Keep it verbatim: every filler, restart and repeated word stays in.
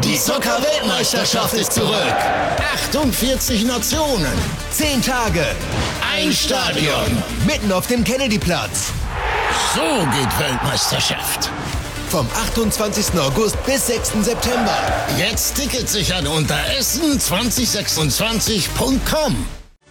Die Zucker-Weltmeisterschaft ist zurück. achtundvierzig Nationen. zehn Tage. Ein Stadion. Mitten auf dem Kennedyplatz. So geht Weltmeisterschaft. Vom achtundzwanzigsten August bis sechsten September. Jetzt Tickets sichern unter essen zwanzig sechsundzwanzig punkt com.